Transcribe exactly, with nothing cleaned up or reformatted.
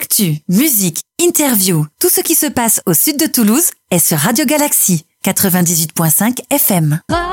Actu, musique, interview, tout ce qui se passe au sud de Toulouse est sur Radio Galaxy quatre-vingt-dix-huit virgule cinq F M.